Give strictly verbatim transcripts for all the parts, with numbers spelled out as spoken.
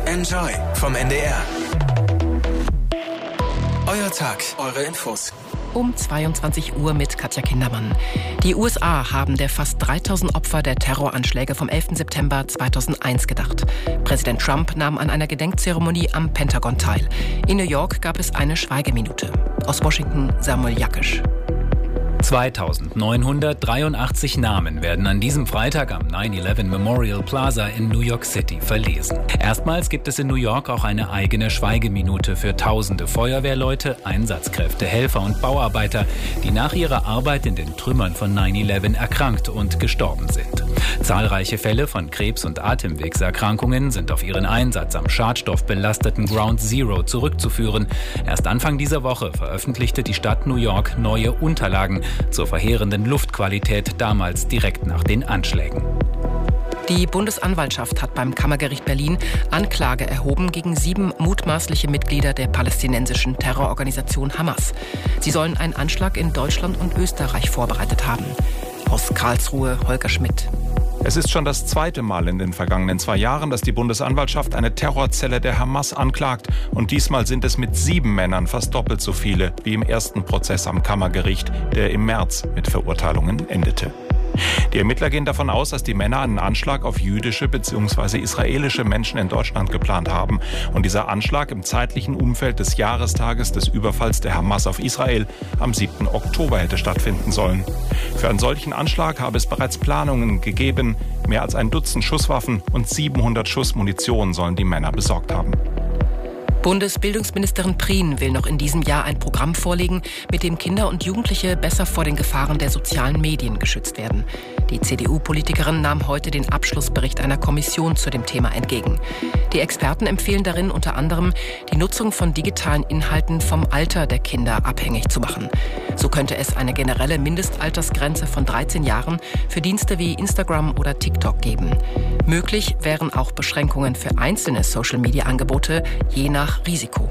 Enjoy vom N D R. Euer Tag, eure Infos. Um zweiundzwanzig Uhr mit Katja Kindermann. Die U S A haben der fast dreitausend Opfer der Terroranschläge vom elften September zweitausendeins gedacht. Präsident Trump nahm an einer Gedenkzeremonie am Pentagon teil. In New York gab es eine Schweigeminute. Aus Washington Samuel Jakisch. zweitausendneunhundertdreiundachtzig Namen werden an diesem Freitag am nine eleven Memorial Plaza in New York City verlesen. Erstmals gibt es in New York auch eine eigene Schweigeminute für tausende Feuerwehrleute, Einsatzkräfte, Helfer und Bauarbeiter, die nach ihrer Arbeit in den Trümmern von nine eleven erkrankt und gestorben sind. Zahlreiche Fälle von Krebs- und Atemwegserkrankungen sind auf ihren Einsatz am schadstoffbelasteten Ground Zero zurückzuführen. Erst Anfang dieser Woche veröffentlichte die Stadt New York neue Unterlagen zur verheerenden Luftqualität damals direkt nach den Anschlägen. Die Bundesanwaltschaft hat beim Kammergericht Berlin Anklage erhoben gegen sieben mutmaßliche Mitglieder der palästinensischen Terrororganisation Hamas. Sie sollen einen Anschlag in Deutschland und Österreich vorbereitet haben. Aus Karlsruhe Holger Schmidt. Es ist schon das zweite Mal in den vergangenen zwei Jahren, dass die Bundesanwaltschaft eine Terrorzelle der Hamas anklagt. Und diesmal sind es mit sieben Männern fast doppelt so viele wie im ersten Prozess am Kammergericht, der im März mit Verurteilungen endete. Die Ermittler gehen davon aus, dass die Männer einen Anschlag auf jüdische bzw. israelische Menschen in Deutschland geplant haben. Und dieser Anschlag im zeitlichen Umfeld des Jahrestages des Überfalls der Hamas auf Israel am siebten Oktober hätte stattfinden sollen. Für einen solchen Anschlag habe es bereits Planungen gegeben. Mehr als ein Dutzend Schusswaffen und siebenhundert Schuss Munition sollen die Männer besorgt haben. Bundesbildungsministerin Prien will noch in diesem Jahr ein Programm vorlegen, mit dem Kinder und Jugendliche besser vor den Gefahren der sozialen Medien geschützt werden. Die C D U-Politikerin nahm heute den Abschlussbericht einer Kommission zu dem Thema entgegen. Die Experten empfehlen darin unter anderem, die Nutzung von digitalen Inhalten vom Alter der Kinder abhängig zu machen. So könnte es eine generelle Mindestaltersgrenze von dreizehn Jahren für Dienste wie Instagram oder TikTok geben. Möglich wären auch Beschränkungen für einzelne Social-Media-Angebote, je nach Risiko.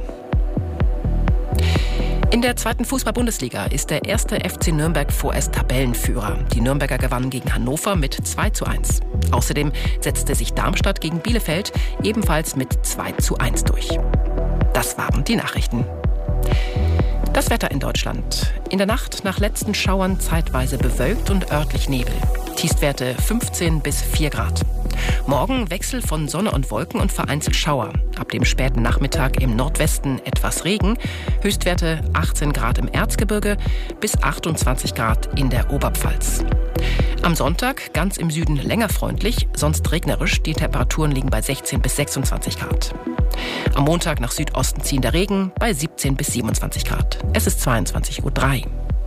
In der zweiten Fußball-Bundesliga ist der erste F C Nürnberg vorerst Tabellenführer. Die Nürnberger gewannen gegen Hannover mit zwei zu eins. Außerdem setzte sich Darmstadt gegen Bielefeld ebenfalls mit zwei zu eins durch. Das waren die Nachrichten. Das Wetter in Deutschland. In der Nacht nach letzten Schauern zeitweise bewölkt und örtlich Nebel. Tiefstwerte fünfzehn bis vier Grad. Morgen Wechsel von Sonne und Wolken und vereinzelt Schauer. Ab dem späten Nachmittag im Nordwesten etwas Regen. Höchstwerte achtzehn Grad im Erzgebirge bis achtundzwanzig Grad in der Oberpfalz. Am Sonntag ganz im Süden länger freundlich, sonst regnerisch. Die Temperaturen liegen bei sechzehn bis sechsundzwanzig Grad. Am Montag nach Südosten ziehender Regen bei siebzehn bis siebenundzwanzig Grad. Es ist zweiundzwanzig Uhr drei.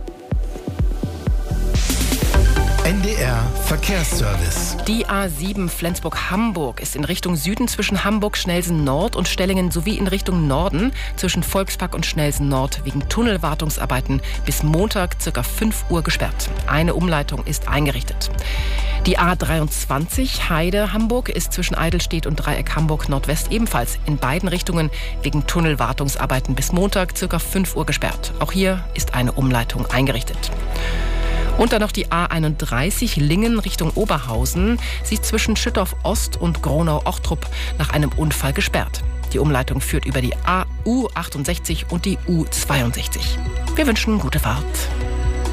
N D R Verkehrsservice. Die A sieben Flensburg-Hamburg ist in Richtung Süden zwischen Hamburg-Schnelsen-Nord und Stellingen sowie in Richtung Norden zwischen Volkspark und Schnelsen-Nord wegen Tunnelwartungsarbeiten bis Montag ca. fünf Uhr gesperrt. Eine Umleitung ist eingerichtet. Die A dreiundzwanzig Heide-Hamburg ist zwischen Eidelstedt und Dreieck Hamburg-Nordwest ebenfalls in beiden Richtungen wegen Tunnelwartungsarbeiten bis Montag ca. fünf Uhr gesperrt. Auch hier ist eine Umleitung eingerichtet. Und dann noch die A einunddreißig Lingen Richtung Oberhausen. Sie ist zwischen Schüttorf Ost und Gronau-Ochtrup nach einem Unfall gesperrt. Die Umleitung führt über die A U achtundsechzig und die U zweiundsechzig. Wir wünschen gute Fahrt.